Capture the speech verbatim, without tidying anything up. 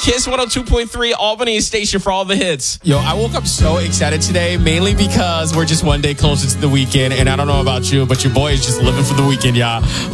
Kiss one oh two point three, Albany station for all the hits. Yo, I woke up so excited today, mainly because we're just one day closer to the weekend. And I don't know about you, but your boy is just living for the weekend, y'all.